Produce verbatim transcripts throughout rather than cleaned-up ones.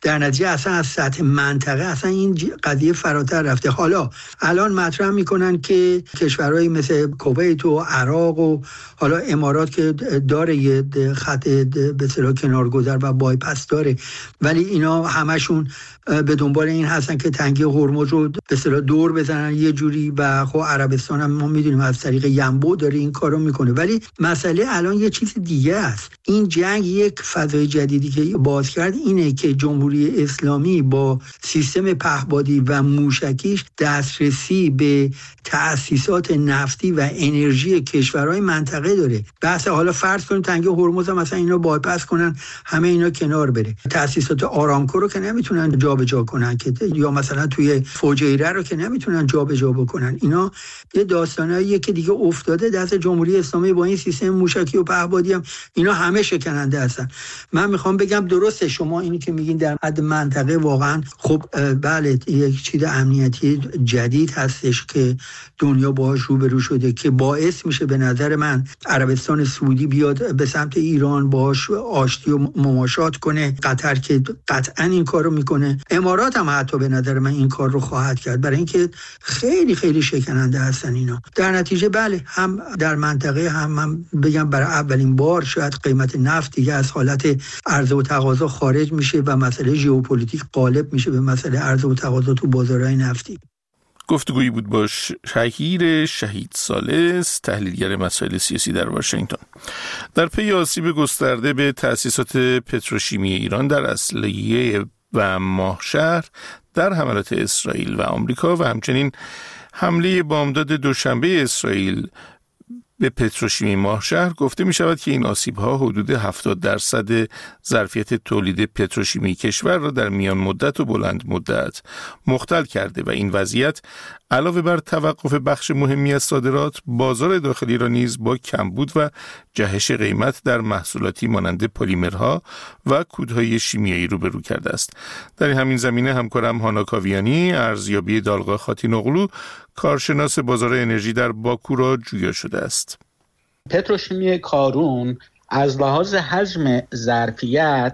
در نتیجه اصلا از سطح منطقه اصلا این قضیه فراتر رفته. حالا الان مطرح میکنن که کشورهایی مثل کویت و عراق و حالا امارات که داره یه خط به اصطلاح کنارگذر و بایپاس داره، ولی اینا همشون به دنبال این هستن که تنگه هرمز رو به اصطلاح دور بزنن یه جوری، و خب عربستان هم ما میدونیم از طریق ینبو داره این کارو میکنه. ولی مسئله الان یه چیز دیگه است. این جنگ یک فضای جدیدی که باز کرد اینه که جمهوری اسلامی با سیستم پهپادی و موشکیش دسترسی به تأسیسات نفتی و انرژی کشورهای منطقه داره. بحث حالا فرض کنیم تنگه هرمز هم مثلا اینا بایپاس کنن، همه اینا کنار بره، تأسیسات آرامکو رو که نمیتونن جابجا کنن، که یا مثلا توی فوجیره رو که نمیتونن جابجا بکنن. اینا یه داستاناییه که دیگه افتاده دست جمهوری اسلامی با این سیستم موشکی و پهپادی هم اینا همه شکننده هستن. من میخوام بگم درسته شما اینی که میگین در حد منطقه واقعا خب بله یک چیز امنیتی جدید هستش که دنیا باهاش روبرو شده که باعث میشه به نظر من عربستان سعودی بیاد به سمت ایران باهاش آشتی و مماشات کنه، قطر که قطعا این کارو میکنه، امارات هم حتی به نظر من این کار رو خواهد کرد، برای اینکه خیلی خیلی شکننده هستن اینا. در نتیجه بله هم در منطقه هم من بگم برای اولین بار شاید قیمت نفت دیگه از حالت عرضه و تقاضا خارج میشه و مسئله ژئوپلیتیک غالب میشه به مسئله عرضه و تقاضا تو بازارهای نفتی. گفتگویی بود با شهیر شهید ثالث، تحلیلگر مسائل سیاسی در واشنگتن. در پی آسیب گسترده به تأسیسات پتروشیمی ایران در اصلیه و ماهشهر در حملات اسرائیل و آمریکا و همچنین حمله بامداد دوشنبه اسرائیل به پتروشیمی ماهشهر، گفته می شود که این آسیب‌ها حدود هفتاد درصد ظرفیت تولید پتروشیمی کشور را در میان مدت و بلند مدت مختل کرده و این وضعیت علاوه بر توقف بخش مهمی از صادرات، بازار داخلی را نیز با کمبود و جهش قیمت در محصولاتی مانند پلیمرها و کودهای شیمیایی روبرو کرده است. در همین زمینه همکارم هانا کاویانی ارزیابی دالغا خاتینوغلو، کارشناس بازار انرژی در باکو را جویا شده است. پتروشیمی کارون از لحاظ حجم ظرفیت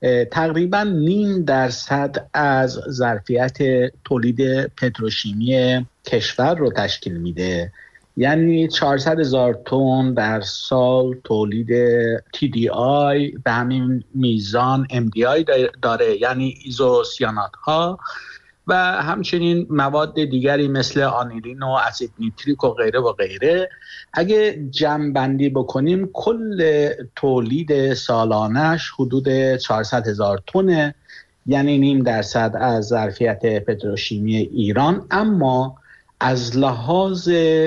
تقریبا نیم درصد از ظرفیت تولید پتروشیمی کشور رو تشکیل میده، یعنی چهارصد هزار تن در سال تولید تی دی آی به همین میزان ام دی آی داره، یعنی ایزوسیانات ها و همچنین مواد دیگری مثل آنیلین و اسید نیتریک و غیره و غیره. اگه جمع بندی بکنیم کل تولید سالانش حدود چهارصد هزار تنه، یعنی نیم درصد از ظرفیت پتروشیمی ایران. اما از لحاظ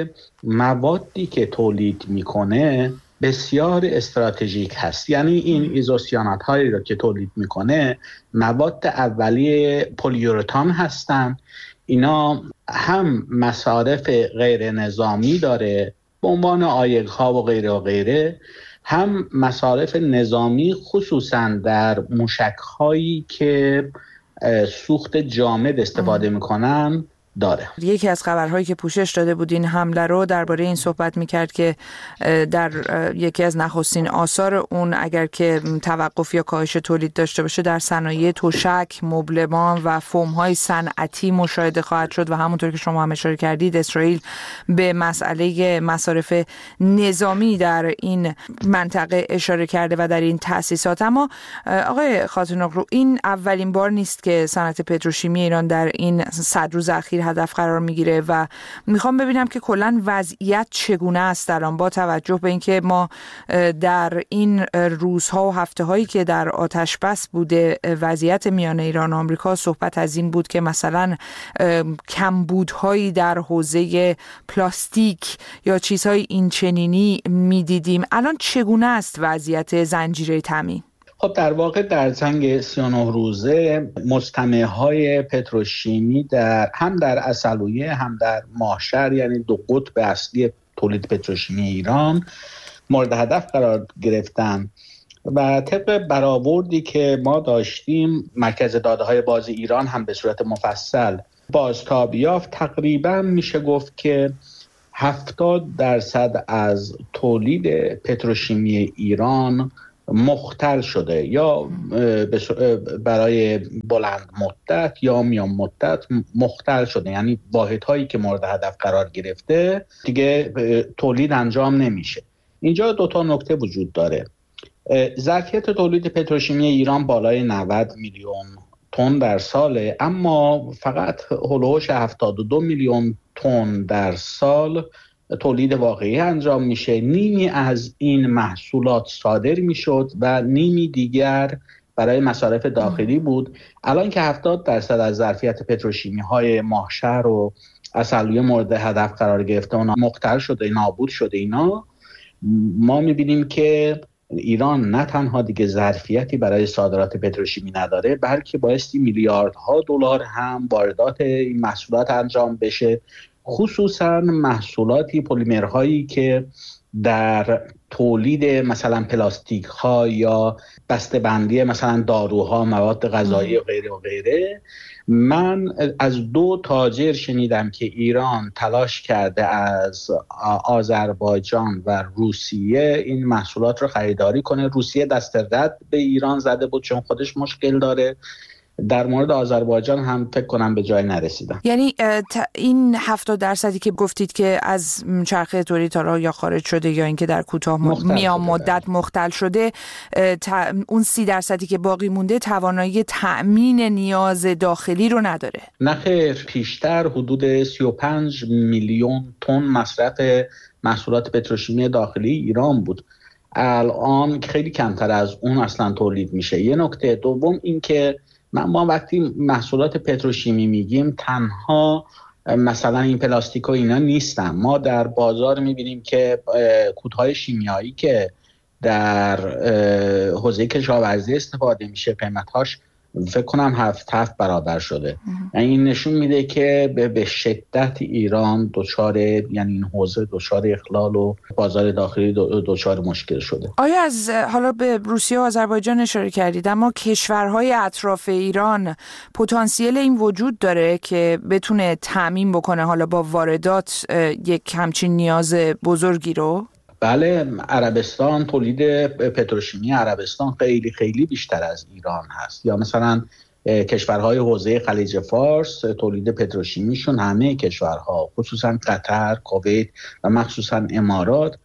موادی که تولید میکنه بسیار استراتژیک هست، یعنی این ایزوسیانات هایی رو که تولید میکنه مواد اولیه پلیورتان هستن. اینا هم مصارف غیر نظامی داره به عنوان عایق ها و غیره و غیره، هم مصارف نظامی خصوصا در موشک هایی که سوخت جامد استفاده میکنن داره. یکی از خبرهایی که پوشش داده بود این حمله رو درباره این صحبت میکرد که در یکی از نخستین آثار اون اگر که توقف یا کاهش تولید داشته باشه در صنایع تشک، مبلمان و فوم‌های صنعتی مشاهده خواهد شد و همونطور که شما هم اشاره کردید اسرائیل به مسئله مصارف نظامی در این منطقه اشاره کرده و در این تأسیسات. اما آقای خاتینوغلو، این اولین بار نیست که صنعت پتروشیمی ایران در این صد روز اخیر هدف قرار میگیره و میخوام ببینم که کلاً وضعیت چگونه است الان با توجه به اینکه ما در این روزها و هفته هایی که در آتش بس بوده وضعیت میان ایران و آمریکا، صحبت از این بود که مثلا کمبودهایی در حوزه پلاستیک یا چیزهای این چنینی میدیدیم. الان چگونه است وضعیت زنجیره تامین؟ خب در واقع در جنگ سی و نه روزه مجتمع‌های پتروشیمی در هم در عسلویه هم در ماهشهر، یعنی دو قطب اصلی تولید پتروشیمی ایران، مورد هدف قرار گرفتن و طبق برآوردی که ما داشتیم مرکز داده‌های باز ایران هم به صورت مفصل بازتاب یافت، تقریبا میشه گفت که هفتاد درصد از تولید پتروشیمی ایران مختل شده، یا برای بلند مدت یا میان مدت مختل شده، یعنی واحدهایی که مورد هدف قرار گرفته دیگه تولید انجام نمیشه. اینجا دو تا نکته وجود داره. ظرفیت تولید پتروشیمی ایران بالای نود میلیون تن در ساله، اما فقط هولوش هفتاد و دو میلیون تن در سال تولید واقعی انجام میشه. نیمی از این محصولات صادر میشد و نیمی دیگر برای مصارف داخلی بود. الان که هفتاد درصد از ظرفیت پتروشیمی های ماهشهر و عسلویه مورد هدف قرار گرفته، اونا مختل شده، نابود شده، اینا ما میبینیم که ایران نه تنها دیگه ظرفیتی برای صادرات پتروشیمی نداره، بلکه بایستی میلیاردها دلار هم واردات این محصولات انجام بشه، خصوصا محصولاتی پلیمرهایی که در تولید مثلا پلاستیک ها یا بسته‌بندی مثلا داروها، مواد غذایی و غیره و غیره. من از دو تاجر شنیدم که ایران تلاش کرده از آذربایجان و روسیه این محصولات رو خریداری کنه. روسیه دست رد به ایران زده بود چون خودش مشکل داره. در مورد آذربایجان هم فکر کنم به جای نرسیدن. یعنی این هفتاد درصدی که گفتید که از چرخه تولید حالا یا خارج شده یا اینکه در کوتاه میان مدت مختل شده، اون سی درصدی که باقی مونده توانایی تأمین نیاز داخلی رو نداره؟ نه خیر، پیشتر حدود سی و پنج میلیون تن مصرف محصولات پتروشیمی داخلی ایران بود. الان خیلی کمتر از اون اصلا تولید میشه. یه نکته دوم این که ما وقتی محصولات پتروشیمی میگیم تنها مثلا این پلاستیک و اینا نیستن. ما در بازار میبینیم که کودهای شیمیایی که در حوزه کشاورزی استفاده میشه قیمتاش فکر کنم هفت هفت برابر شده. یعنی این نشون میده که به شدت ایران دچار، یعنی این حوزه دچار اخلال و بازار داخلی دچار مشکل شده. آیا از حالا به روسیه و آذربایجان اشاره کردید، اما کشورهای اطراف ایران پتانسیل این وجود داره که بتونه تامین بکنه حالا با واردات یک همچین نیاز بزرگی رو؟ بله، عربستان، تولید پتروشیمی عربستان خیلی خیلی بیشتر از ایران هست. یا مثلا کشورهای حوزه خلیج فارس تولید پتروشیمیشون، همه کشورها خصوصا قطر، کویت و مخصوصا امارات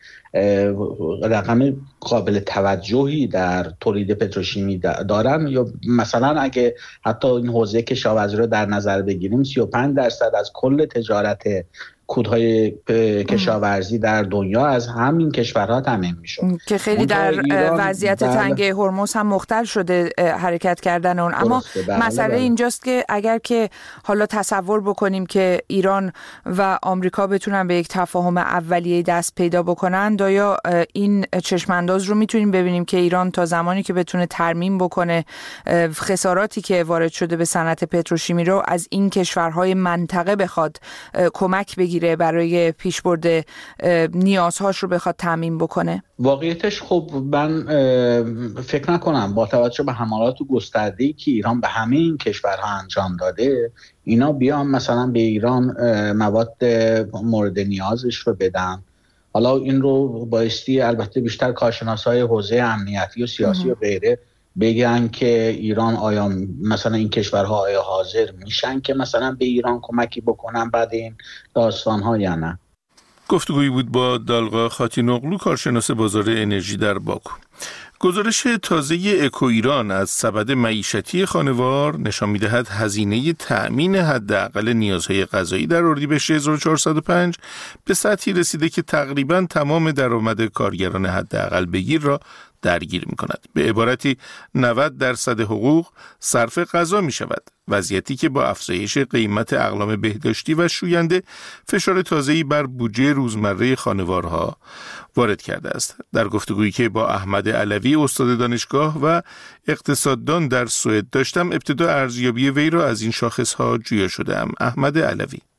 رقم قابل توجهی در تولید پتروشیمی دارن. یا مثلا اگه حتی این حوزه کشاورزی رو در نظر بگیریم، سی و پنج درصد از کل تجارت کودهای کشاورزی در دنیا از همین کشورها تامین میشه که خیلی در وضعیت تنگه هرمز هم مختل شده حرکت کردن اون. اما بله مسئله بله. اینجاست که اگر که حالا تصور بکنیم که ایران و آمریکا بتونن به یک تفاهم اولیه دست پیدا بکنن، آیا این چشمانداز رو میتونیم ببینیم که ایران تا زمانی که بتونه ترمیم بکنه خساراتی که وارد شده به صنعت پتروشیمی رو از این کشورهای منطقه بخواد کمک بگیره برای پیشبرد نیازهاش رو بخواد تامین بکنه؟ واقعیتش خب من فکر نکنم با توجه به حملات گسترده‌ای که ایران به همه این کشورها انجام داده، اینا بیان مثلا به ایران مواد مورد نیازش رو بدن. حالا این رو بایستی البته بیشتر کارشناسای حوزه امنیتی و سیاسی و غیره بگن که ایران آیا مثلا این کشورها آیا حاضر میشن که مثلا به ایران کمکی بکنن بعد این داستان‌ها یا نه. گفتگویی بود با دالقا خاتینوغلو، کارشناس بازار انرژی در باکو. گزارش تازه اکو ایران از سبد معیشتی خانوار نشان می‌دهد هزینه تأمین حداقل نیازهای غذایی در اردیبهشت هزار و چهارصد و پنج به سطحی رسیده که تقریباً تمام درآمد کارگران حداقل بگیر را درگیر می‌کند. به عبارتی نود درصد حقوق صرف غذا می‌شود. وضعیتی که با افزایش قیمت اقلام بهداشتی و شوینده فشار تازه‌ای بر بودجه روزمره خانوارها وارد کرده است. در گفتگویی که با احمد علوی استاد دانشگاه و اقتصاددان در سوئد داشتم، ابتدا ارزیابی وی را از این شاخص‌ها جویا شده‌ام. احمد علوی: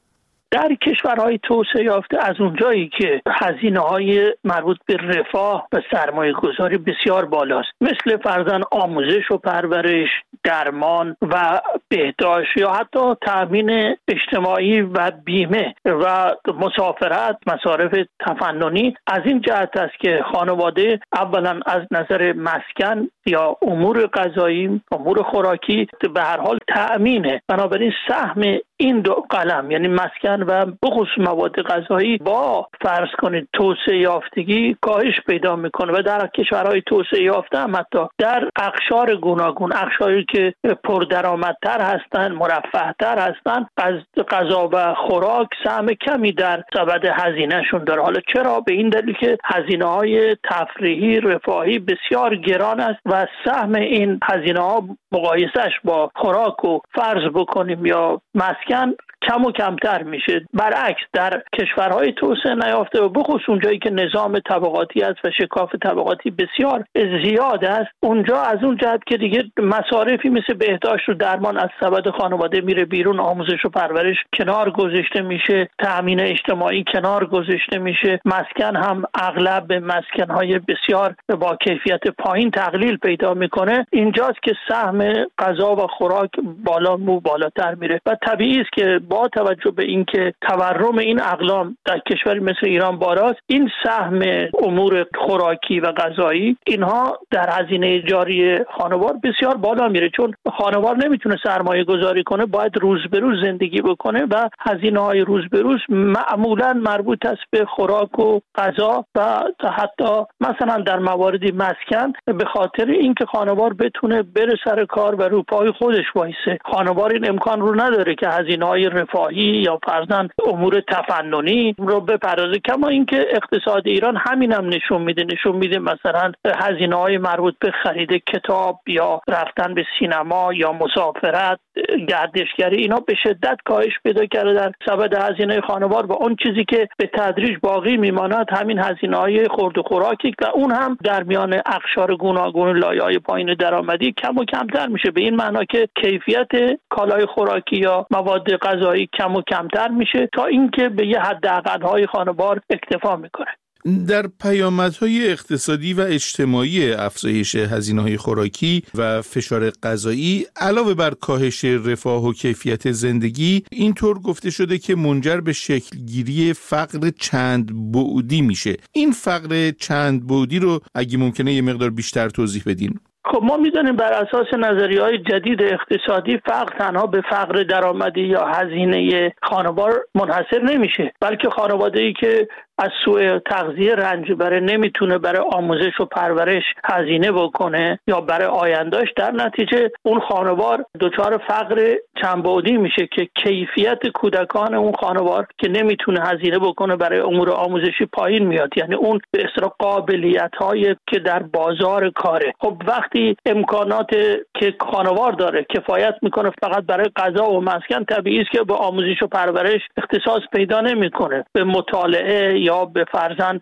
در کشورهای توسعه یافته از اونجایی که هزینه‌های مربوط به رفاه و سرمایه گذاری بسیار بالاست، مثل فرضاً آموزش و پرورش، درمان و بهداشت یا حتی تامین اجتماعی و بیمه و مسافرت، مصارف تفننی، از این جهت است که خانواده اولا از نظر مسکن یا امور غذایی، امور خوراکی به هر حال تأمینه. بنابراین سهم این دو قلم یعنی مسکن و بخصوص مواد غذایی با فرض کنید توسعه یافتگی کاهش پیدا میکنه و در کشورهای توسعه یافته هم حتی در اقشار گوناگون، اقشاری که پردرآمدتر هستند، مرفه‌تر هستند، از غذا و خوراک سهم کمی در سبد هزینهشون داره. حالا چرا؟ به این دلیل که هزینه‌های تفریحی، رفاهی بسیار گران است و سهم این هزینه‌ها مقایسهش با خوراک و فرض بکنیم یا مسکن کم و کمتر میشه. برعکس در کشورهای توسعه نیافته و بخصوص اونجایی که نظام طبقاتی است و شکاف طبقاتی بسیار زیاد است، اونجا از اون جهت که دیگه مصارفی مثل بهداشت و درمان از سبد خانواده میره بیرون، آموزش و پرورش کنار گذاشته میشه، تامین اجتماعی کنار گذاشته میشه، مسکن هم اغلب به مسکنهای بسیار با کیفیت پایین تقلیل پیدا میکنه. اینجاست که سهم غذا و خوراک بالا مو بالاتر میره و طبیعی است که با توجه به اینکه تورم این اقلام در کشوری مثل ایران بالاست، این سهم امور خوراکی و غذایی اینها در هزینه جاری خانوار بسیار بالا میره، چون خانوار نمیتونه سرمایه گذاری کنه، باید روز به روز زندگی بکنه و هزینه های روز به روز معمولا مربوط است به خوراک و غذا و حتی مثلا در مواردی مسکن، به خاطر اینکه خانوار بتونه بره سر کار و رو پای خودش وایسه. خانوار این امکان رو نداره که هزینه های رفاهی یا فرضاً امور تفننی رو بپردازه. کما اینکه اقتصاد ایران همینم نشون میده نشون میده مثلا هزینه‌های مربوط به خرید کتاب یا رفتن به سینما یا مسافرت، گردشگری، اینا به شدت کاهش پیدا کرده در سبد هزینه خانوار و اون چیزی که به تدریج باقی میماند همین هزینه‌های خورد و خوراکی و اون هم در میان اقشار گوناگون لایه‌های پایین درآمدی کم و کمتر میشه، به این معنا که کیفیت کالای خوراکی یا مواد غذایی کم و کمتر میشه تا اینکه به یه حداقل‌های خانوار اکتفا میکنه. در پیامدهای اقتصادی و اجتماعی افزایش هزینه‌های خوراکی و فشار غذایی علاوه بر کاهش رفاه و کیفیت زندگی، اینطور گفته شده که منجر به شکلگیری فقر چند بعدی میشه. این فقر چند بعدی رو اگه ممکنه یه مقدار بیشتر توضیح بدین. خب ما می‌دونیم بر اساس نظریه‌های جدید اقتصادی فقر تنها به فقر درآمدی یا هزینه خانوار منحصر نمیشه، بلکه خانواده‌ای که از سوء تغذیه رنج بره نمیتونه برای آموزش و پرورش هزینه بکنه یا برای آیندهش، در نتیجه اون خانوار دچار فقر چند بعدی میشه که کیفیت کودکان اون خانوار که نمیتونه هزینه بکنه برای امور آموزشی پایین میاد، یعنی اون به اصطلاح قابلیت‌هایی که در بازار کاره. خب وقتی امکانات که خانوار داره کفایت میکنه فقط برای غذا و مسکن، طبیعی است که به آموزش و پرورش اختصاص پیدا نمیکنه، به مطالعه یا به فرضاً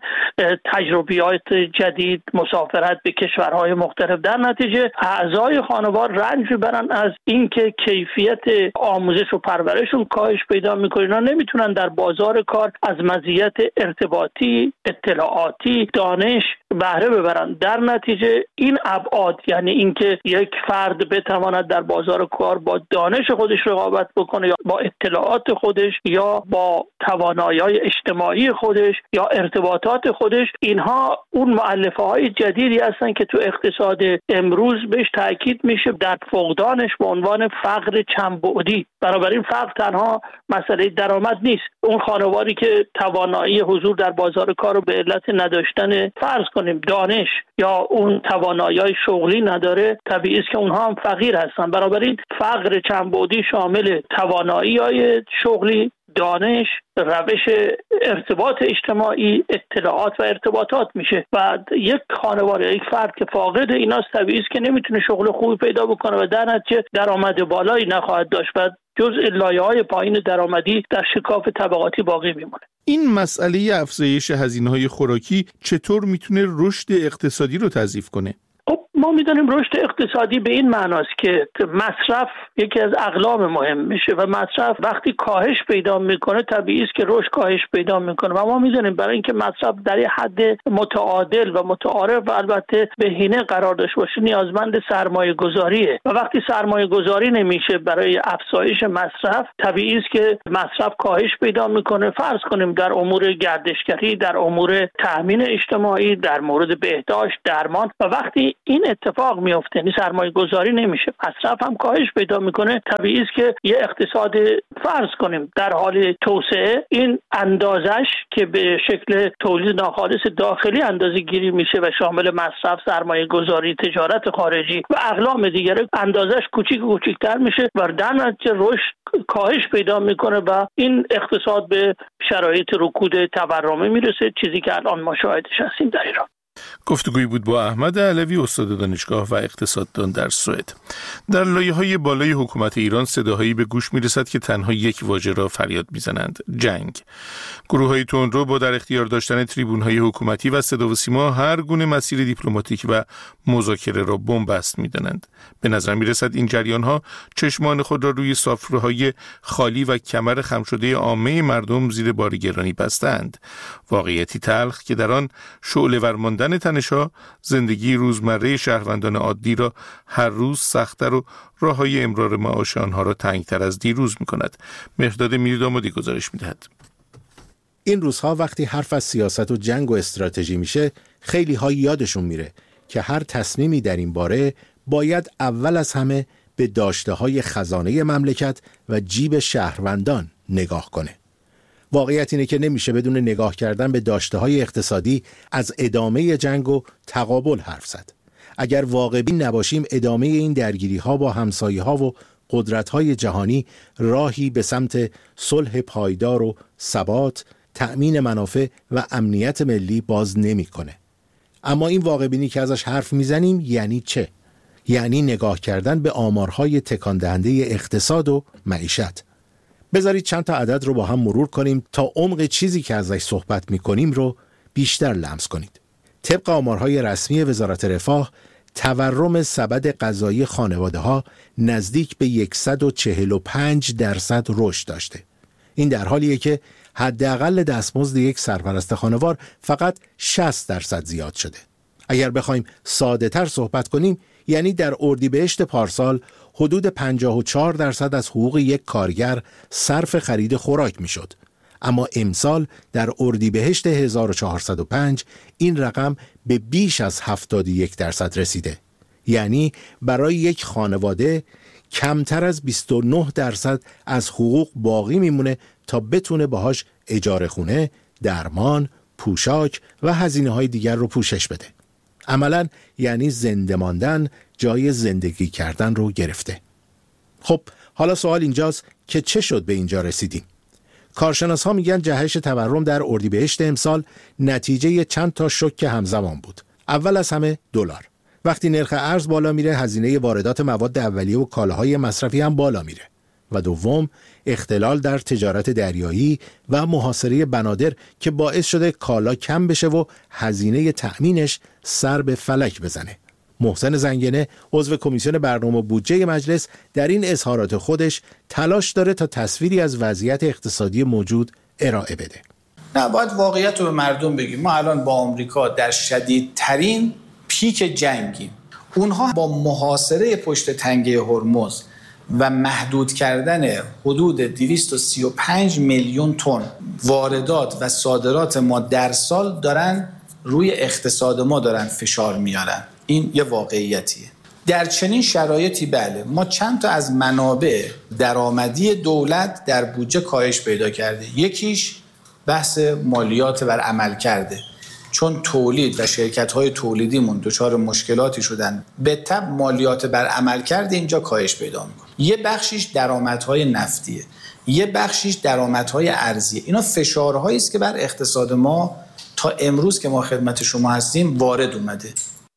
تجربیات جدید، مسافرت به کشورهای مختلف. در نتیجه اعضای خانوار رنج میبرن از اینکه کیفیت آموزش و پرورششون کاهش پیدا میکنه، اینا نمیتونن در بازار کار از مزیت ارتباطی، اطلاعاتی، دانش بهره ببرن. در نتیجه این ابعاد، یعنی اینکه یک فرد بتواند در بازار کار با دانش خودش رقابت بکنه یا با اطلاعات خودش یا با توانایی‌های اجتماعی خودش یا ارتباطات خودش، اینها اون مؤلفه‌های جدیدی هستن که تو اقتصاد امروز بهش تاکید میشه در فقدانش به عنوان فقر چند بعدی. بنابراین فقر تنها مسئله درآمد نیست. اون خانواری که توانایی حضور در بازار کار رو به علت نداشتن فرض کنیم دانش یا اون توانایی شغلی نداره، طبیعی است که اونها هم فقیر هستن. بنابراین فقر چند بعدی شامل توانایی‌های شغلی، دانش، روش ارتباط اجتماعی، اطلاعات و ارتباطات میشه و یک خانوار یک فرد که فاقد ایناست طبیعی است که نمیتونه شغل خوبی پیدا بکنه و در نتیجه درآمد بالایی نخواهد داشت و جزء لایه‌های پایین درآمدی در شکاف طبقاتی باقی میمونه. این مسئله افزایش هزینه‌های خوراکی چطور میتونه رشد اقتصادی رو تضعیف کنه؟ خب ما میدونیم رشد اقتصادی به این معناست که مصرف یکی از اقلام مهم میشه و مصرف وقتی کاهش پیدا میکنه طبیعی است که رشد کاهش پیدا میکنه و ما میدونیم برای اینکه مصرف در حد متعادل و متعارف و البته بهینه قرار داشته باشه نیازمند سرمایه گذاریه و وقتی سرمایه گذاری نمیشه برای افزایش مصرف طبیعی است که مصرف کاهش پیدا میکنه. فرض کنیم در امور گردشگری، در امور تامین اجتماعی، در مورد بهداشت، درمان و وقتی این اتفاق میفته یعنی سرمایه گذاری نمیشه مصرف هم کاهش پیدا میکنه طبیعی است که یه اقتصاد فرض کنیم در حال توسعه این اندازش که به شکل تولید ناخالص داخلی اندازه گیری میشه و شامل مصرف، سرمایه گذاری، تجارت خارجی و اقلام دیگره اندازش کوچیک و کوچیکتر میشه و در نتیجه رشد کاهش پیدا میکنه و این اقتصاد به شرایط رکود تورمی میرسه، چیزی که الان ما شاهدش هستیم در ایران. گفتگویی بود با احمد علوی، استاد دانشگاه و اقتصاددان در سوئد. در لایه‌های بالای حکومت ایران صداهایی به گوش میرسد که تنها یک واژه را فریاد میزنند: جنگ. گروه‌های تندرو با در اختیار داشتن تریبون‌های حکومتی و صدا و سیما هر گونه مسیر دیپلماتیک و مذاکره را بن‌بست می‌دانند. به نظر میرسد این جریان‌ها چشمان خود را روی سفره‌های خالی و کمر خم شده عامه مردم زیر بار گرانی بستند. واقعیتی تلخ که در آن شعله‌ور ماندن تنش‌ها زندگی روزمره شهروندان عادی را هر روز سخت‌تر و راه‌های امرار معاش آنها را تنگ‌تر از دیروز می‌کند. مهرداد میردامادی گزارش می‌دهد. این روزها وقتی حرف از سیاست و جنگ و استراتژی میشه، خیلی ها یادشون میره که هر تصمیمی در این باره باید اول از همه به داشته‌های خزانه مملکت و جیب شهروندان نگاه کنه. واقعیت اینه که نمیشه بدون نگاه کردن به داشته‌های اقتصادی از ادامه جنگ و تقابل حرف زد. اگر واقع‌بین نباشیم ادامه این درگیری‌ها با همسایه‌ها و قدرت‌های جهانی راهی به سمت صلح پایدار و ثبات، تأمین منافع و امنیت ملی باز نمی‌کنه. اما این واقع‌بینی که ازش حرف میزنیم یعنی چه؟ یعنی نگاه کردن به آمارهای تکان دهنده اقتصاد و معیشت. بذارید چند تا عدد رو با هم مرور کنیم تا عمق چیزی که ازش صحبت می‌کنیم رو بیشتر لمس کنید. طبق آمارهای رسمی وزارت رفاه، تورم سبد غذایی خانواده‌ها نزدیک به صد و چهل و پنج درصد رشد داشته. این در حالیه که حداقل دستمزد یک سرپرست خانوار فقط شصت درصد زیاد شده. اگر بخوایم ساده تر صحبت کنیم، یعنی در اردیبهشت پارسال حدود پنجاه و چهار درصد از حقوق یک کارگر صرف خرید خوراک میشد. اما امسال در اردیبهشت هزار و چهارصد و پنج این رقم به بیش از هفتاد و یک درصد رسیده. یعنی برای یک خانواده کمتر از بیست و نه درصد از حقوق باقی میمونه تا بتونه باهاش اجاره خونه، درمان، پوشاک و هزینه‌های دیگر رو پوشش بده. عملاً یعنی زنده ماندن جای زندگی کردن رو گرفته. خب حالا سوال اینجاست که چه شد به اینجا رسیدیم؟ کارشناس ها میگن جهش تورم در اردیبهشت امسال نتیجه چند تا شوک همزمان بود. اول از همه دلار. وقتی نرخ ارز بالا میره، هزینه واردات مواد اولیه و کالاهای مصرفی هم بالا میره. و دوم، اختلال در تجارت دریایی و محاصره بنادر که باعث شده کالا کم بشه و هزینه تأمینش سر به فلک بزنه. محسن زنگنه عضو کمیسیون برنامه و بودجه مجلس در این اظهارات خودش تلاش داره تا تصویری از وضعیت اقتصادی موجود ارائه بده. نه، باید واقعیت رو به مردم بگیم. ما الان با آمریکا در شدیدترین پیک جنگیم. اونها با محاصره پشت تنگه هرمز و محدود کردن حدود دویست و سی و پنج میلیون تن واردات و صادرات ما در سال دارن روی اقتصاد ما دارن فشار میارن. این یه واقعیتیه. در چنین شرایطی بله ما چند تا از منابع درآمدی دولت در بودجه کاهش پیدا کرده. یکیش بحث مالیات بر عمل کرده، چون تولید و شرکت‌های تولیدیمون دچار مشکلاتی شدن، به تبع مالیات بر عمل کرده اینجا کاهش پیدا میکنه. یه بخشیش درآمدهای نفتیه، یه بخشیش درآمدهای ارزیه. اینا فشارهایی است که بر اقتصاد ما تا امروز که ما خدمت شما هستیم وارد اومده.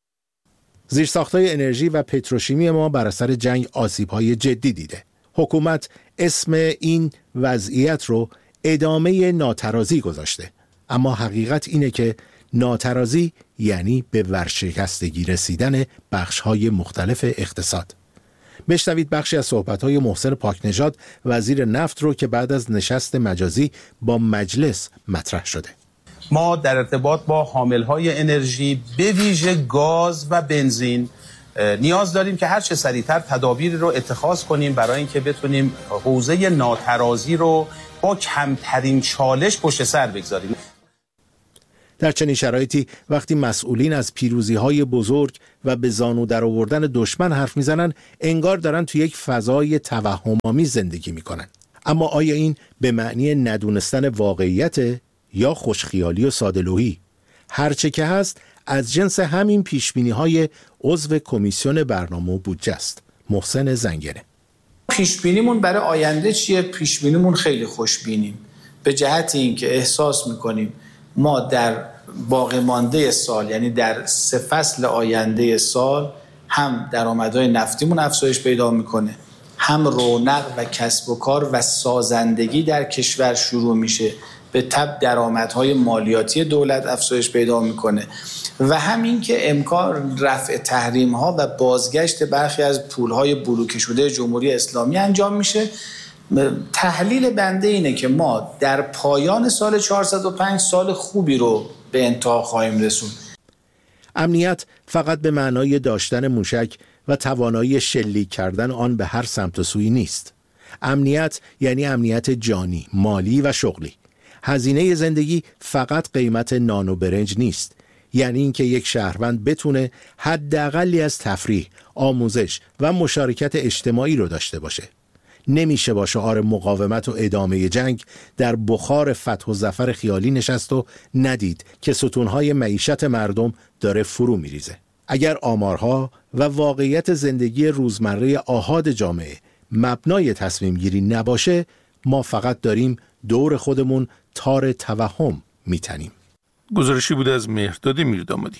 زیرساخت‌های انرژی و پتروشیمی ما بر اثر جنگ آسیب‌های جدی دیده. حکومت اسم این وضعیت رو ادامه ناترازی گذاشته. اما حقیقت اینه که ناترازی یعنی به ورشکستگی رسیدن بخش‌های مختلف اقتصاد. بشنوید بخشی از صحبت‌های محسن پاکنژاد وزیر نفت رو که بعد از نشست مجازی با مجلس مطرح شده. ما در ارتباط با حامل‌های انرژی به ویژه گاز و بنزین نیاز داریم که هر چه سریعتر تدابیر رو اتخاذ کنیم برای اینکه بتونیم حوزه ناترازی رو با کمترین چالش پشت سر بگذاریم. در چنین شرایطی وقتی مسئولین از پیروزی‌های بزرگ و به زانو در آوردن دشمن حرف میزنن، انگار دارن توی یک فضای توهم‌آمیز زندگی میکنن. اما آیا این به معنی ندونستن واقعیت یا خوشخیالی و ساده‌لوحی؟ هرچه که هست از جنس همین پیشبینی‌های عضو کمیسیون برنامه و بودجه است. محسن زنگنه. پیشبینیمون برای آینده چیه؟ پیشبینیمون خیلی خوشبینیم، به جهت اینکه احساس میکنیم ما در باقی مانده سال، یعنی در سه فصل آینده سال، هم درآمدهای نفتیمون افزایش پیدا میکنه، هم رونق و کسب و کار و سازندگی در کشور شروع میشه، به تبع درآمدهای مالیاتی دولت افزایش پیدا میکنه و همین که امکان رفع تحریم ها و بازگشت برخی از پولهای بلوکه شده جمهوری اسلامی انجام میشه. تحلیل بنده اینه که ما در پایان سال چهارصد و پنج سال خوبی رو به انتها خواهیم رسوند. امنیت فقط به معنای داشتن موشک و توانایی شلیک کردن آن به هر سمت و سوی نیست. امنیت یعنی امنیت جانی، مالی و شغلی. هزینه زندگی فقط قیمت نان و برنج نیست. یعنی اینکه یک شهروند بتونه حداقلی از تفریح، آموزش و مشارکت اجتماعی رو داشته باشه. نمیشه با شعار مقاومت و ادامه جنگ در بخار فتح و ظفر خیالی نشست و ندید که ستونهای معیشت مردم داره فرو میریزه. اگر آمارها و واقعیت زندگی روزمره آحاد جامعه مبنای تصمیم گیری نباشه، ما فقط داریم دور خودمون تار توهم میتنیم. گزارشی بود از مهرداد میردامادی.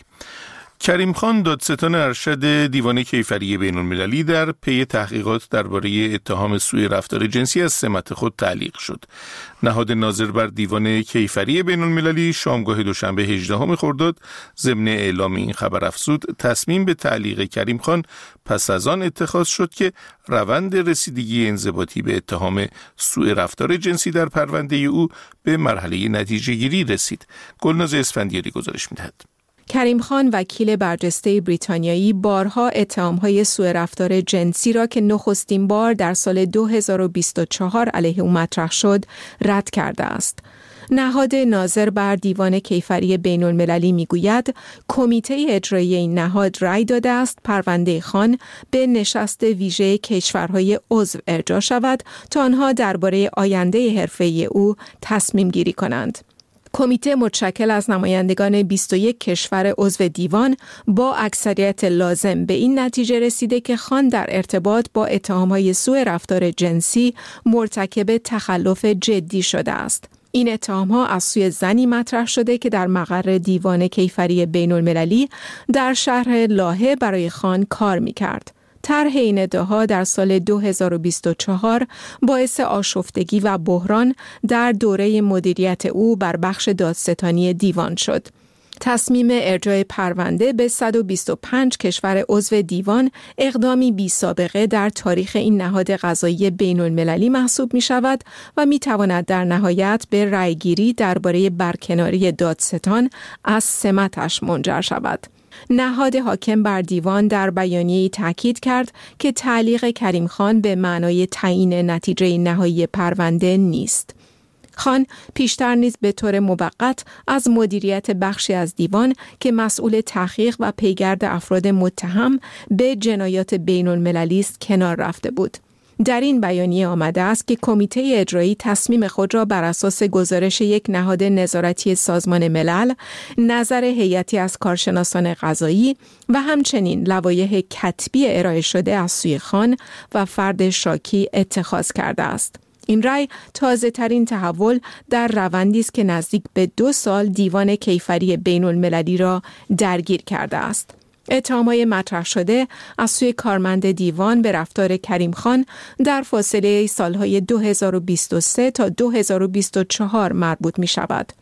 کریم خان دادستان ارشد دیوان کیفری بین المللی در پی تحقیقات درباره اتهام سوء رفتار جنسی از سمت خود تعلیق شد. نهاد ناظر بر دیوان کیفری بین المللی شامگاه دوشنبه هجدهم خرداد ضمن اعلام این خبر افزود تصمیم به تعلیق کریم خان پس از آن اتخاذ شد که روند رسیدگی انضباطی به اتهام سوء رفتار جنسی در پرونده او به مرحله نتیجه گیری رسید. گلناز اسفندیاری گزارش می‌دهد. کریم خان وکیل برجسته بریتانیایی بارها اتهام‌های سوء رفتار جنسی را که نخستین بار در سال دو هزار و بیست و چهار علیه او مطرح شد رد کرده است. نهاد ناظر بر دیوان کیفری بین المللی میگوید کمیته اجرایی این نهاد رأی داده است پرونده خان به نشست ویژه کشورهای عضو ارجاع شود تا آنها درباره آینده حرفه‌ای او تصمیم گیری کنند. کمیته متشکل از نمایندگان بیست و یک کشور عضو دیوان با اکثریت لازم به این نتیجه رسیده که خان در ارتباط با اتهام‌های سوء رفتار جنسی مرتکب تخلف جدی شده است. این اتهام‌ها از سوی زنی مطرح شده که در مقر دیوان کیفری بین المللی در شهر لاهه برای خان کار می‌کرد. طرح این ادعاها در سال دو هزار و بیست و چهار باعث آشفتگی و بحران در دوره مدیریت او بر بخش دادستانی دیوان شد. تصمیم ارجاع پرونده به صد و بیست و پنج کشور عضو دیوان اقدامی بی سابقه در تاریخ این نهاد قضایی بین المللی محسوب می شود و می تواند در نهایت به رأیگیری درباره برکناری دادستان از سمتش منجر شود. نهاد حاکم بر دیوان در بیانیه‌ای تاکید کرد که تعلیق کریم خان به معنای تعیین نتیجه نهایی پرونده نیست. خان پیشتر نیز به طور موقت از مدیریت بخشی از دیوان که مسئول تحقیق و پیگرد افراد متهم به جنایات بین المللی است کنار رفته بود. در این بیانیه آمده است که کمیته اجرایی تصمیم خود را بر اساس گزارش یک نهاد نظارتی سازمان ملل، نظر هیئتی از کارشناسان قضایی و همچنین لوایح کتبی ارائه شده از سوی خان و فرد شاکی اتخاذ کرده است. این رأی تازه ترین تحول در روندی است که نزدیک به دو سال دیوان کیفری بین المللی را درگیر کرده است. اتهام‌های مطرح شده از سوی کارمند دیوان به رفتار کریم خان در فاصله سالهای دو هزار و بیست و سه تا دو هزار و بیست و چهار مربوط می شود.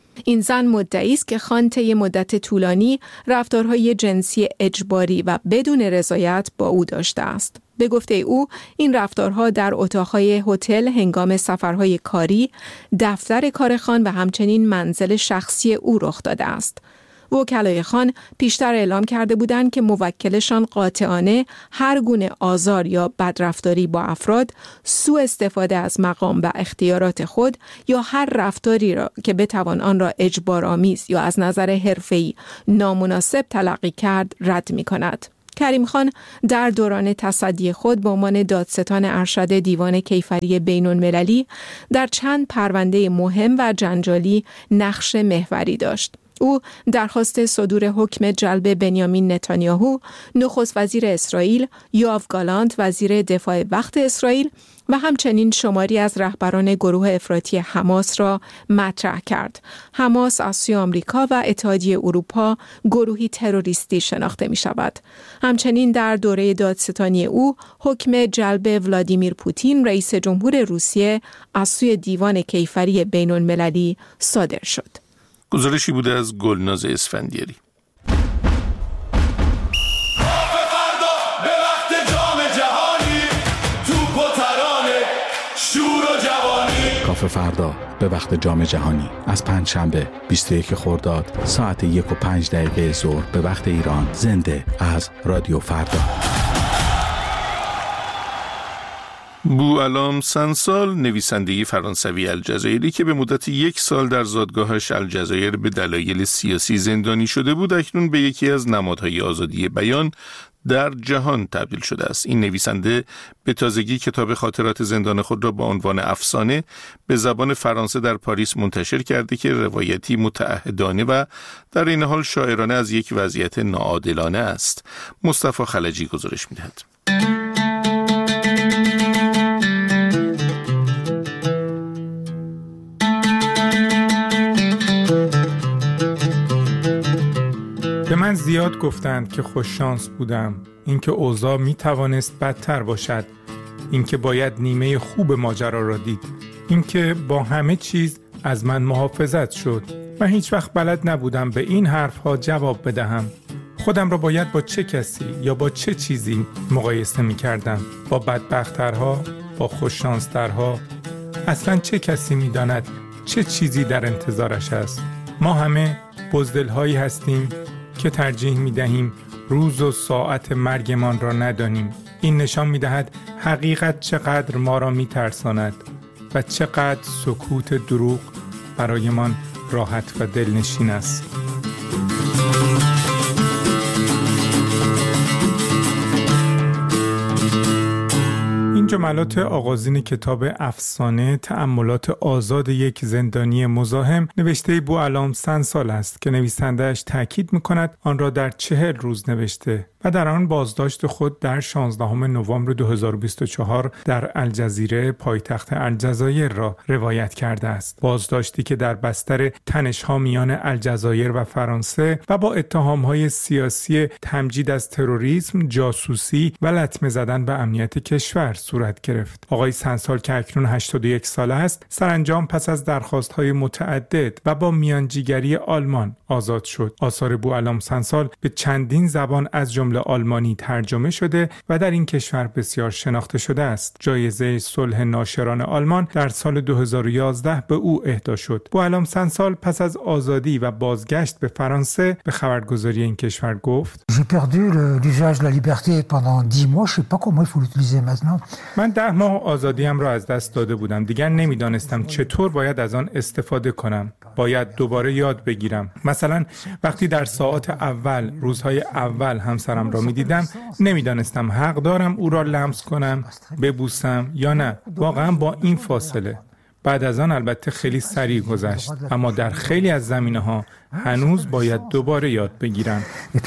این زن مدعی است که خان طی مدت طولانی رفتارهای جنسی اجباری و بدون رضایت با او داشته است. به گفته او، این رفتارها در اتاقهای هتل هنگام سفرهای کاری، دفتر کار خان و همچنین منزل شخصی او رخ داده است. وکلای خان پیشتر اعلام کرده بودند که موکلشان قاطعانه هر گونه آزار یا بدرفتاری با افراد، سوء استفاده از مقام و اختیارات خود یا هر رفتاری را که بتوان آن را اجبارآمیز یا از نظر حرفه‌ای نامناسب تلقی کرد رد می‌کند. کریم خان در دوران تصدی خود به عنوان دادستان ارشد دیوان کیفری بین‌المللی در چند پرونده مهم و جنجالی نقش محوری داشت. او درخواست صدور حکم جلب بنیامین نتانیاهو، نخست وزیر اسرائیل، یوآو گالانت وزیر دفاع وقت اسرائیل و همچنین شماری از رهبران گروه افراطی حماس را مطرح کرد. حماس از سوی آمریکا و اتحادیه اروپا گروهی تروریستی شناخته می شود. همچنین در دوره دادستانی او حکم جلب ولادیمیر پوتین رئیس جمهور روسیه از سوی دیوان کیفری بین المللی صادر شد. گزارشی بوده از گلناز اسفندیاری. کافه فردا به وقت جام جهانی از پنجشنبه بیست و یک خرداد ساعت یک و پنج دقیقه ظهر به وقت ایران، زنده از رادیو فردا. بوعلام سنسال، نویسنده فرانسوی الجزایری که به مدت یک سال در زادگاهش الجزایر به دلایل سیاسی زندانی شده بود، اکنون به یکی از نمادهای آزادی بیان در جهان تبدیل شده است. این نویسنده به تازگی کتاب خاطرات زندان خود را با عنوان افسانه به زبان فرانسه در پاریس منتشر کرده که روایتی متعهدانه و در این حال شاعرانه از یک وضعیت ناعادلانه است. مصطفی خلجی گزارش می‌دهد. به من زیاد گفتند که خوش شانس بودم، اینکه اوضاع می توانست بدتر باشد، اینکه باید نیمه خوب ماجرا را دید، اینکه با همه چیز از من محافظت شد. من هیچ وقت بلد نبودم به این حرفها جواب بدهم. خودم را باید با چه کسی یا با چه چیزی مقایسه می کردم؟ با بدبخت‌ترها، با خوششانسترها؟ اصلا چه کسی می داند چه چیزی در انتظارش است؟ ما همه بزدل‌هایی هستیم که ترجیح می دهیم روز و ساعت مرگمان را ندانیم. این نشان می دهد حقیقت چقدر ما را می ترساند و چقدر سکوت دروغ برایمان راحت و دلنشین است. این جملات آغازین کتاب افسانه تأملات آزاد یک زندانی مزاحم نوشته بوعلام سنسال است که نویسنده‌اش تاکید می‌کند آن را در چهل روز نوشته و در آن بازداشت خود در شانزدهم نوامبر دو هزار و بیست و چهار در الجزیره پایتخت الجزایر را روایت کرده است. بازداشتی که در بستر تنش‌ها میان الجزایر و فرانسه و با اتهام‌های سیاسی تمجید از تروریسم، جاسوسی و لطمه زدن به امنیت کشور صورت گرفت. آقای سنسال که اکنون هشتاد و یک ساله است، سرانجام پس از درخواست‌های متعدد و با میانجیگری آلمان آزاد شد. آثار بوعلام سنسال به چندین زبان از جمله آلمانی ترجمه شده و در این کشور بسیار شناخته شده است. جایزه صلح ناشران آلمان در سال دو هزار و یازده به او اهدا شد. بوعلام سنسال پس از آزادی و بازگشت به فرانسه به خبرگزاری این کشور گفت: من ده ماه آزادیم را از دست داده بودم. دیگر نمیدانستم چطور باید از آن استفاده کنم. باید دوباره یاد بگیرم. مثلا وقتی در ساعات اول، روزهای اول همسرم را میدیدم، نمیدانستم حق دارم او را لمس کنم، ببوسم یا نه. واقعا با این فاصله. بعد از آن البته خیلی سریع گذشت، اما در خیلی از زمینه‌ها هنوز باید دوباره یاد بگیرم.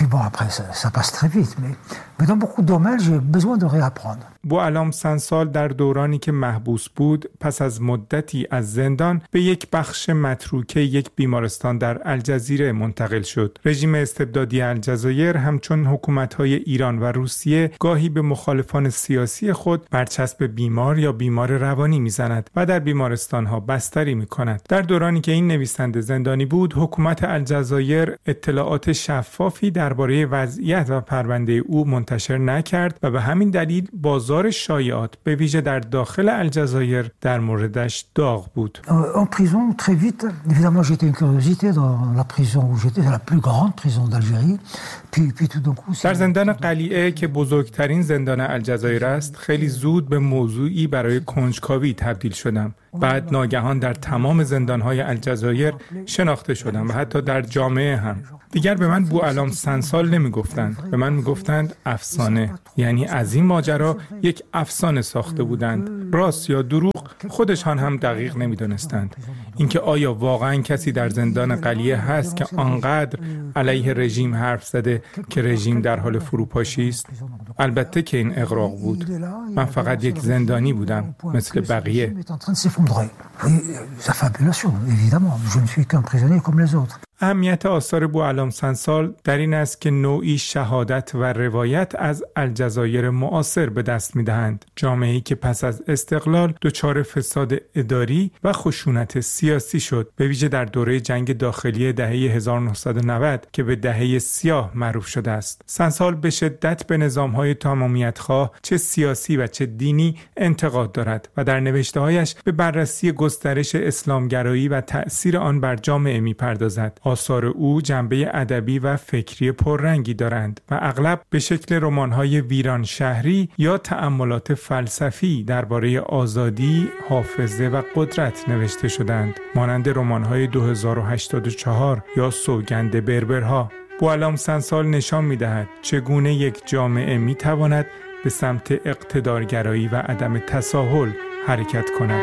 بوعلام سنسال در دورانی که محبوس بود، پس از مدتی از زندان به یک بخش متروکه یک بیمارستان در الجزیره منتقل شد. رژیم استبدادی الجزایر همچون حکومت‌های ایران و روسیه گاهی به مخالفان سیاسی خود برچسب بیمار یا بیمار روانی می‌زند و در بیمارستان بیمارستان‌ها بستری می‌کند. در دورانی که این نویسنده زندانی بود، حکومت الجزایر اطلاعات شفافی درباره وضعیت و پرونده او منتشر نکرد و به همین دلیل بازار شایعات به ویژه در داخل الجزایر در موردش داغ بود. En prison très vite, évidemment j'étais une curiosité dans la prison où j'étais, la plus grande prison d'Algérie. Puis puis tout d'un coup در زندان قلیعه که بزرگترین زندان الجزایر است، خیلی زود به موضوعی برای کنجکاوی تبدیل شدم. بعد ناگهان در تمام زندان‌های الجزایر شناخته شدم و حتی در جامعه هم. دیگر به من بوعلام سنسال نمی‌گفتند، به من می‌گفتند افسانه. یعنی از این ماجرا یک افسانه ساخته بودند. راست یا دروغ خودشان هم دقیق نمی‌دانستند. اینکه آیا واقعاً کسی در زندان قلیعه هست که آنقدر علیه رژیم حرف زده که رژیم در حال فروپاشی است؟ البته که این اغراق بود. من فقط یک زندانی بودم مثل بقیه. اهمیت آثار بوعلام سنسال در این است که نوعی شهادت و روایت از الجزایر معاصر به دست می‌دهند. جامعه‌ای که پس از استقلال دچار فساد اداری و خشونت سیاسی شد، به ویژه در دوره جنگ داخلی دهه هزار و نهصد و نود که به دهه سیاه معروف شده است. سنسال به شدت به نظام‌های تمامیت‌خواه چه سیاسی و چه دینی انتقاد دارد و در نوشته‌هایش به بررسی گسترش اسلامگرایی و تأثیر آن بر جامعه می‌پردازد. آثار او جنبه ادبی و فکری پررنگی دارند و اغلب به شکل رمان‌های ویران شهری یا تأملات فلسفی درباره آزادی، حافظه و قدرت نوشته شدند، مانند رمان‌های دو هزار و هشتاد و چهار یا سوگند بربرها. بوعلام سنسال نشان می‌دهد چگونه یک جامعه می‌تواند به سمت اقتدارگرایی و عدم تساهل حرکت کند.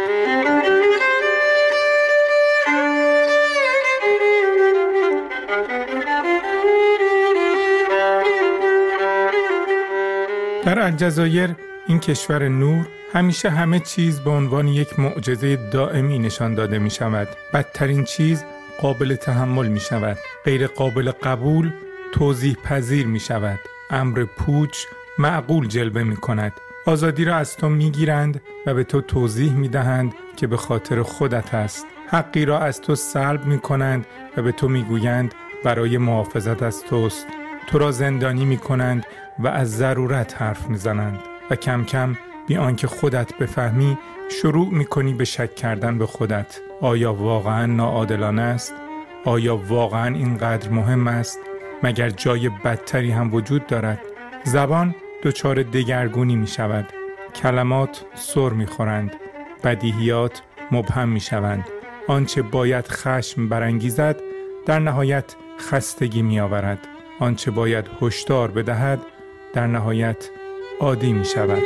در الجزایر، این کشور نور، همیشه همه چیز به عنوان یک معجزه دائمی نشان داده می شود. بدترین چیز قابل تحمل می شود. غیر قابل قبول توضیح پذیر می شود. امر پوچ معقول جلوه می کند. آزادی را از تو می گیرند و به تو توضیح می دهند که به خاطر خودت است. حقی را از تو سلب می کنند و به تو می گویند برای محافظت از توست. تو را زندانی می کنند و از ضرورت حرف می زنند و کم کم بی آنکه خودت بفهمی شروع می کنی به شک کردن به خودت. آیا واقعا ناعادلانه است؟ آیا واقعا اینقدر مهم است؟ مگر جای بدتری هم وجود دارد؟ زبان دچار دگرگونی می شود. کلمات سر می خورند. بدیهیات مبهم می شوند. آنچه باید خشم برانگیزد در نهایت خستگی می آورد. آنچه باید هشدار بدهد در نهایت عادی می شود.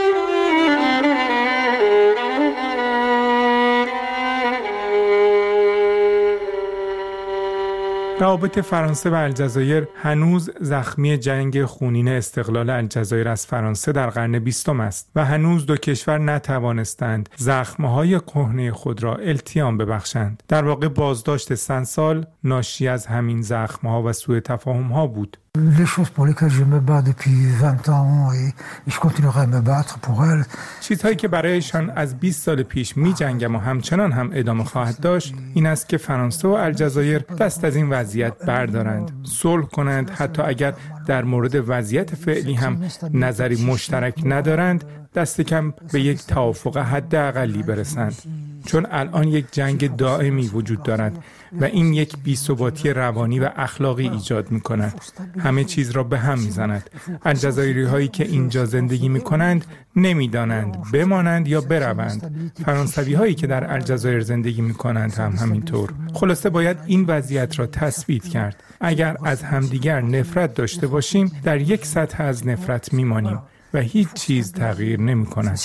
روابط فرانسه و الجزایر هنوز زخمی جنگ خونین استقلال الجزایر از فرانسه در قرن بیستم است و هنوز دو کشور نتوانستند زخم‌های کهنه خود را التیام ببخشند. در واقع بازداشت سنسال ناشی از همین زخم‌ها و سوء تفاهم‌ها بود. Les choses pour lesquelles je me bats depuis vingt ans et je continuerai à me battre pour elles. چیزهایی که برایشان از بیست سال پیش می جنگم و همچنان هم ادامه خواهد داشت این است که فرانسه و الجزایر دست از این وضعیت بردارند، صلح کنند، حتی اگر در مورد وضعیت فعلی هم نظری مشترک ندارند، دست کم به یک توافق حداقلی برسند. چون الان یک جنگ دائمی وجود دارد و این یک بی‌ثباتی روانی و اخلاقی ایجاد می کند. همه چیز را به هم می زند. الجزایری هایی که اینجا زندگی می کنند نمی دانند بمانند یا بروند. فرانسوی هایی که در الجزایر زندگی می کنند هم همینطور. خلاصه باید این وضعیت را تثبیت کرد. اگر از همدیگر نفرت داشته باشیم در یک سطح از نفرت می مانیم و هیچ چیز تغییر نمی کند.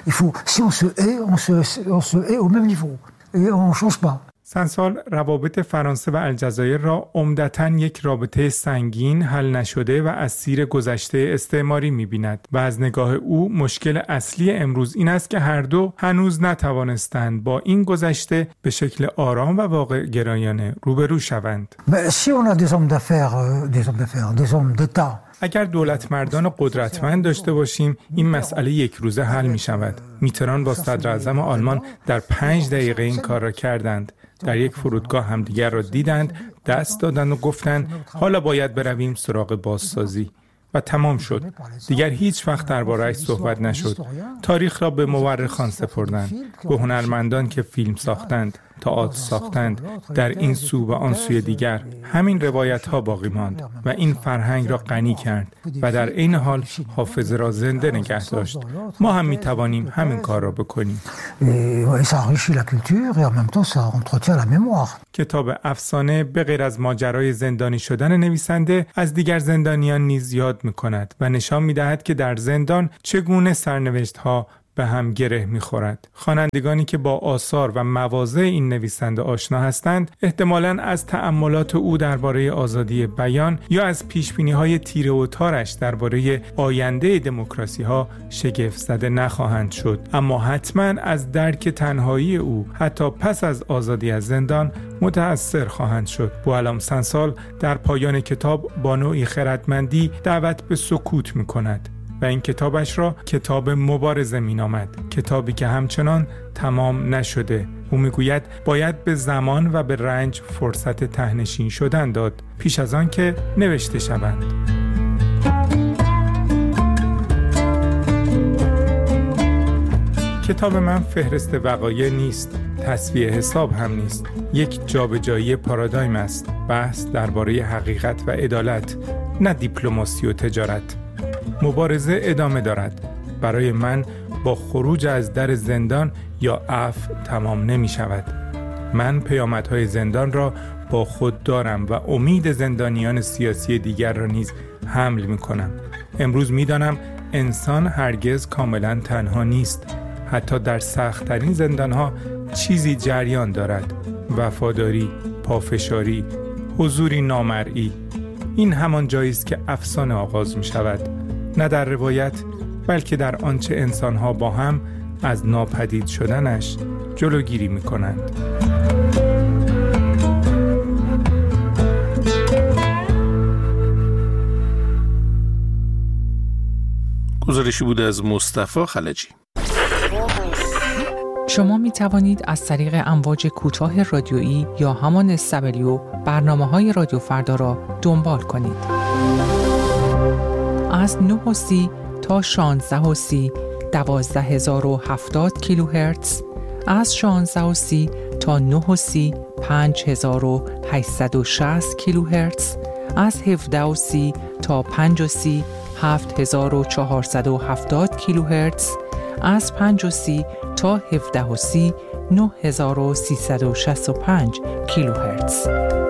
سنسال روابط فرانسه و الجزایر را عمدتاً یک رابطه سنگین، حل نشده و اسیر گذشته استعماری می‌بیند و از نگاه او مشکل اصلی امروز این است که هر دو هنوز نتوانستند با این گذشته به شکل آرام و واقع گرایانه روبرو شوند. اگر دولت مردان قدرتمند داشته باشیم این مسئله یک روزه حل می شود. میتران با صدر اعظم آلمان در پنج دقیقه این کار را کردند. در یک فرودگاه همدیگر را دیدند، دست دادند و گفتند حالا باید برویم سراغ بازسازی. و تمام شد. دیگر هیچ وقت درباره‌اش صحبت نشد. تاریخ را به مورخان سپردند، به هنرمندان که فیلم ساختند، تئاتر ساختند، در این سو و آن سوی دیگر. همین روایت ها باقی ماند و این فرهنگ را غنی کرد و در این حال حافظه را زنده نگه داشت. ما هم می توانیم همین کار را بکنیم. کتاب افسانه به غیر از ماجرای زندانی شدن نویسنده از دیگر زندانیان نیز یاد می کند و نشان می دهد که در زندان چگونه سرنوشت ها به هم گره می‌خورد. خوانندگانی که با آثار و مواضع این نویسنده آشنا هستند، احتمالاً از تأملات او درباره آزادی بیان یا از پیشبینی‌های تیره و تارش درباره آینده دموکراسی‌ها شگفت زده نخواهند شد، اما حتماً از درک تنهایی او حتی پس از آزادی از زندان متأثر خواهند شد. بوعلام سنسال در پایان کتاب با نوعی خردمندی دعوت به سکوت می‌کند و این کتابش را کتاب مبارزه می نامد. کتابی که همچنان تمام نشده. او می گوید باید به زمان و به رنج فرصت تهنشین شدن داد پیش از آن که نوشته شوند. کتاب من فهرست وقایع نیست، تصفیه حساب هم نیست. یک جابجایی پارادایم است. بحث درباره حقیقت و عدالت، نه دیپلماسی و تجارت. مبارزه ادامه دارد. برای من با خروج از در زندان یا عفو تمام نمی شود. من پیامدهای زندان را با خود دارم و امید زندانیان سیاسی دیگر را نیز حمل می کنم. امروز می دانم انسان هرگز کاملا تنها نیست. حتی در سخت‌ترین زندانها چیزی جریان دارد. وفاداری، پافشاری، حضوری نامرئی. این همان جایی است که افسانه آغاز می شود. نه در روایت، بلکه در آنچه انسان‌ها با هم از ناپدید شدنش جلوگیری می‌کنند. گزارشی بود از مصطفی خلجی. شما می توانید از طریق امواج کوتاه رادیویی یا همان اس دبلیو برنامه‌های رادیو فردا را دنبال کنید. از نه و سی تا شانزده و سی دوازده هزار و هفتاد کیلوهرتز، از شانزده و سی تا نه و سی پنج هزار و هشتصد و شصت کیلوهرتز، از هفده و سی تا پنج و سی هفت هزار و چهارصد و هفتاد کیلوهرتز، از پنج و سی تا هفده و سی نه هزار و سیصد و شصت و پنج کیلوهرتز.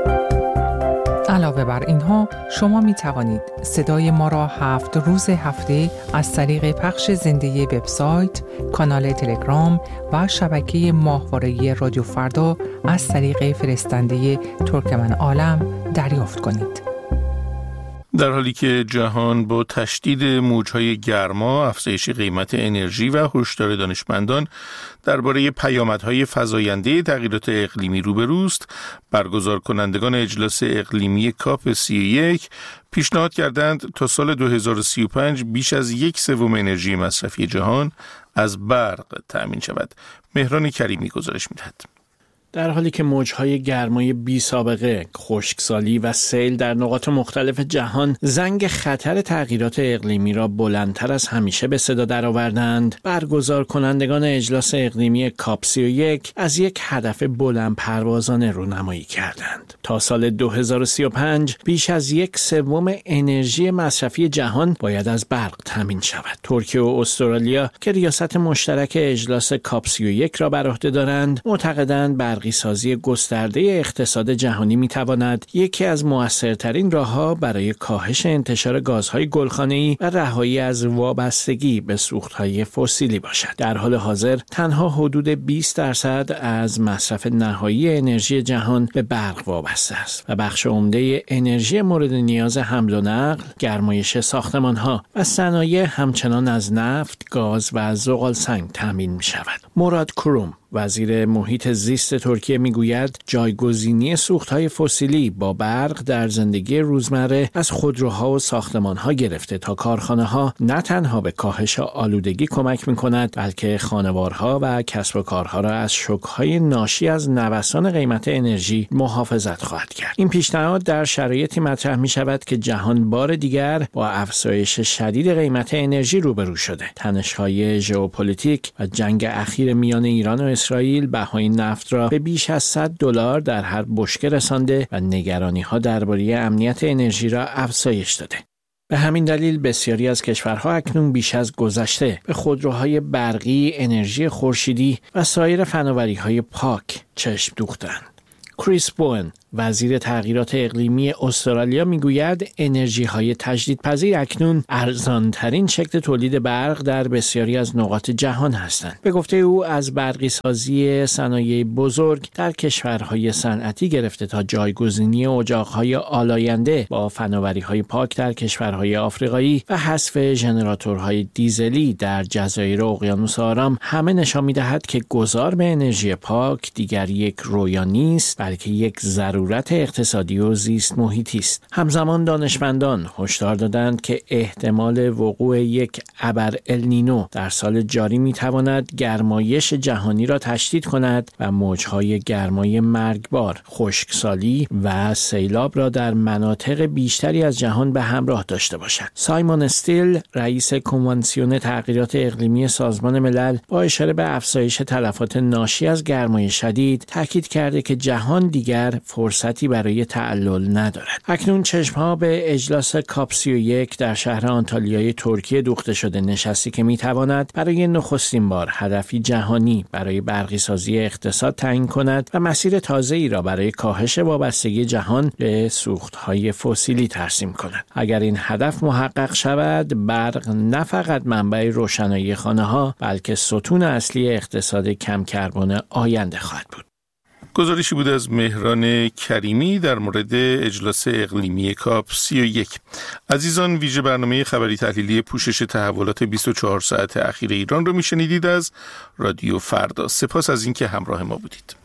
علاوه بر اینها شما می توانید صدای ما را هفت روز هفته از طریق پخش زنده وبسایت، کانال تلگرام و شبکه ماهواره‌ای رادیو فردا از طریق فرستنده ترکمن عالم دریافت کنید. در حالی که جهان با تشدید موج‌های گرما، افزایش قیمت انرژی و هشدار دانشمندان درباره پیامدهای فزاینده تغییرات اقلیمی روبروست، برگزار کنندگان اجلاس اقلیمی کاپ سی و یک پیشنهاد کردند تا سال دو هزار و سی و پنج بیش از یک سوم انرژی مصرفی جهان از برق تأمین شود. مهران کریمی گزارش می‌دهد. در حالی که موجهای گرمای بی سابقه، خشکسالی و سیل در نقاط مختلف جهان زنگ خطر تغییرات اقلیمی را بلندتر از همیشه به صدا درآوردند، برگزار کنندگان اجلاس اقلیمی کاپ سی و یک از یک هدف بلند پروازانه رونمایی کردند. تا سال دو هزار و سی و پنج بیش از یک سوم انرژی مصرفی جهان باید از برق تامین شود. ترکیه و استرالیا که ریاست مشترک اجلاس کاپ سی و یک را بر عهده دارند، معتقدند برق سازی گسترده اقتصاد جهانی میتواند یکی از مؤثرترین راه‌ها برای کاهش انتشار گازهای گلخانه‌ای و رهایی از وابستگی به سوخت‌های فسیلی باشد. در حال حاضر تنها حدود بیست درصد از مصرف نهایی انرژی جهان به برق وابسته است و بخش عمده انرژی مورد نیاز حمل و نقل، گرمایش ساختمان‌ها و صنایع همچنان از نفت، گاز و زغالسنگ تامین می‌شود. مراد کروم، وزیر محیط زیست ترکیه میگوید جایگزینی سوختهای فسیلی با برق در زندگی روزمره از خودروها و ساختمانها گرفته تا کارخانه‌ها نه تنها به کاهش آلودگی کمک می‌کند، بلکه خانوارها و کسب و کارها را از شوک‌های ناشی از نوسان قیمت انرژی محافظت خواهد کرد. این پیشنهاد در شرایطی مطرح می‌شود که جهان بار دیگر با افزایش شدید قیمت انرژی روبرو شده. تنش‌های ژئوپلیتیک و جنگ اخیر میان ایران و اسرائیل بهای نفت را به بیش از صد دلار در هر بشکه رسانده و نگرانی‌ها درباره امنیت انرژی را افزایش داده. به همین دلیل بسیاری از کشورها اکنون بیش از گذشته به خودروهای برقی، انرژی خورشیدی و سایر فناوری‌های پاک چشم دوختند. کریس بوئن، وزیر تغییرات اقلیمی استرالیا، میگوید انرژی‌های تجدیدپذیر اکنون ارزان‌ترین شکل تولید برق در بسیاری از نقاط جهان هستند. به گفته او از برقی سازی صنایع بزرگ در کشورهای صنعتی گرفته تا جایگزینی اجاق‌های آلاینده با فناوری‌های پاک در کشورهای آفریقایی و حذف ژنراتورهای دیزلی در جزایر اقیانوس آرام همه نشان می‌دهد که گذار به انرژی پاک دیگر یک رویا نیست، بلکه یک ضرورت ضرورت اقتصادی و زیست محیطی است. همزمان دانشمندان هشدار دادند که احتمال وقوع یک ابر النینو در سال جاری میتواند گرمایش جهانی را تشدید کند و موجهای گرمای مرگبار، خشکسالی و سیلاب را در مناطق بیشتری از جهان به همراه داشته باشد. سایمون استیل، رئیس کنوانسیون تغییرات اقلیمی سازمان ملل، با اشاره به افزایش تلفات ناشی از گرمای شدید تاکید کرده که جهان دیگر فرصتی برای تعلل ندارد. اکنون چشمها به اجلاس کاپ سی و یک در شهر آنتالیای ترکیه دوخته شده، نشستی که میتواند برای نخستین بار هدفی جهانی برای برقی‌سازی اقتصاد تعیین کند و مسیر تازه‌ای را برای کاهش وابستگی جهان به سوختهای فسیلی ترسیم کند. اگر این هدف محقق شود، برق نه فقط منبع روشنایی خانه‌ها، بلکه ستون اصلی اقتصاد کم کربن آینده خواهد بود. گزارشی بود از مهران کریمی در مورد اجلاس اقلیمی کاپ سی و یک. عزیزان، ویژه برنامه خبری تحلیلی پوشش تحولات بیست و چهار ساعت اخیر ایران رو میشنیدید از رادیو فردا. سپاس از اینکه همراه ما بودید.